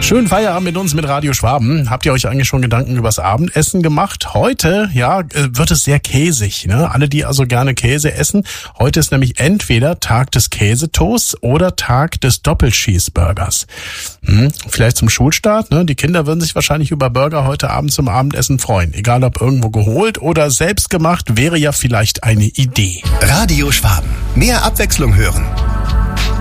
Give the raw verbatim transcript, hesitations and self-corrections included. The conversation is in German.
Schönen Feierabend mit uns mit Radio Schwaben. Habt ihr euch eigentlich schon Gedanken übers Abendessen gemacht? Heute, ja, wird es sehr käsig, ne? Alle, die also gerne Käse essen. Heute ist nämlich entweder Tag des Käsetoasts oder Tag des Doppelcheeseburgers. Hm, vielleicht zum Schulstart, ne? Die Kinder würden sich wahrscheinlich über Burger heute Abend zum Abendessen freuen. Egal ob irgendwo geholt oder selbst gemacht, wäre ja vielleicht eine Idee. Radio Schwaben. Mehr Abwechslung hören.